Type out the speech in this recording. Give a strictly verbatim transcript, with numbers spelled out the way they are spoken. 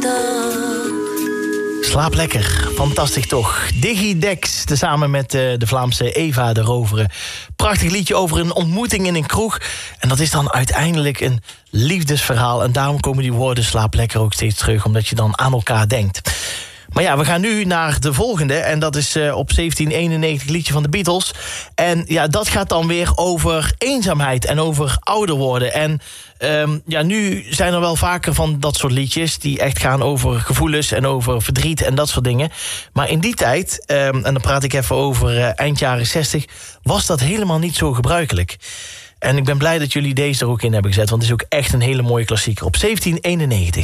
Slaap lekker, fantastisch toch. Digidex, tezamen met uh, de Vlaamse Eva de Rovere. Prachtig liedje over een ontmoeting in een kroeg. En dat is dan uiteindelijk een liefdesverhaal. En daarom komen die woorden slaap lekker ook steeds terug, omdat je dan aan elkaar denkt. Maar ja, we gaan nu naar de volgende. En dat is uh, op zeventien eenennegentig liedje van de Beatles. En ja, dat gaat dan weer over eenzaamheid en over ouder worden. En um, ja, nu zijn er wel vaker van dat soort liedjes die echt gaan over gevoelens en over verdriet en dat soort dingen. Maar in die tijd, um, en dan praat ik even over uh, eind jaren zestig, was dat helemaal niet zo gebruikelijk. En ik ben blij dat jullie deze er ook in hebben gezet, want het is ook echt een hele mooie klassieker. Op zeventien eenennegentig.